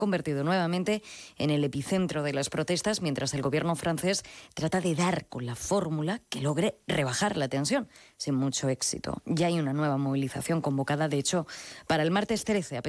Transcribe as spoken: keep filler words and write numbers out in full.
convertido nuevamente en el epicentro de las protestas, mientras el gobierno francés trata de dar con la fórmula que logre rebajar la tensión, sin mucho éxito. Ya hay una nueva movilización convocada, de hecho, para el martes trece.